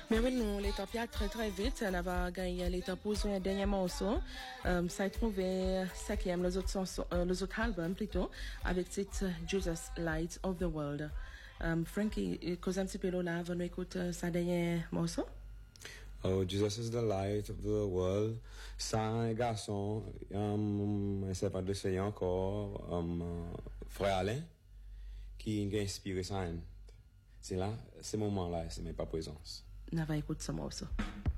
Mais oui, nous, les temps très très vite. On va gagner les temps pour un dernier morceau. Ça a trouvé cinquième, les autres albums plutôt, avec le titre Jesus Light of the World. Frankie, cause un petit peu là, avant nous écouter sa dernier morceau? Oh, Jesus is the light of the world. Ça, un garçon, je ne sais pas de ce encore, frère Alain, qui a inspiré ça. C'est là, ces moments-là, c'est même pas présence. On va écouter ce morceau.